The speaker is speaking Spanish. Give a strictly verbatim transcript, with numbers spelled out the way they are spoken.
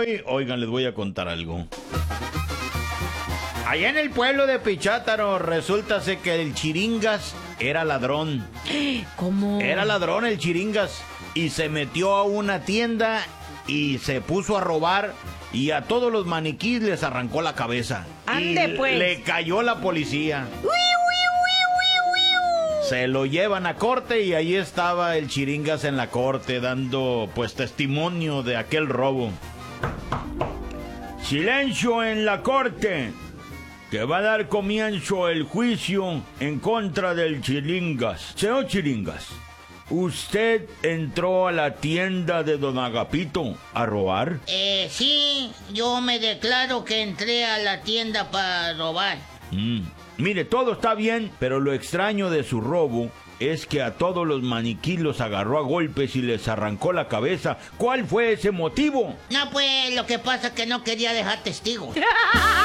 hoy, oigan, les voy a contar algo. Allá en el pueblo de Pichátaro, resulta que el Chiringas era ladrón. ¿Cómo? Era ladrón el Chiringas y se metió a una tienda y se puso a robar y a todos los maniquíes les arrancó la cabeza. Ande, y pues. Le cayó la policía. Se lo llevan a corte y ahí estaba el Chiringas en la corte dando pues testimonio de aquel robo. Silencio en la corte, que va a dar comienzo el juicio en contra del Chiringas. Señor Chiringas, ¿usted entró a la tienda de don Agapito a robar? Eh, sí, yo me declaro que entré a la tienda para robar. Mm. Mire, todo está bien, pero lo extraño de su robo es que a todos los maniquíes los agarró a golpes y les arrancó la cabeza. ¿Cuál fue ese motivo? No, pues lo que pasa es que no quería dejar testigos.